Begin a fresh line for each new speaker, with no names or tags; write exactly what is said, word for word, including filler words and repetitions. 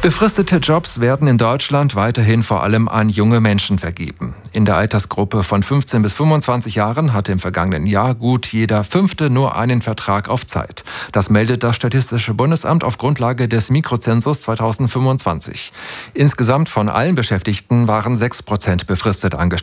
Befristete Jobs werden in Deutschland weiterhin vor allem an junge Menschen vergeben. In der Altersgruppe von fünfzehn bis fünfundzwanzig Jahren hatte im vergangenen Jahr gut jeder Fünfte nur einen Vertrag auf Zeit. Das meldet das Statistische Bundesamt auf Grundlage des Mikrozensus zweitausendfünfundzwanzig. Insgesamt von allen Beschäftigten waren sechs Prozent befristet angestellt.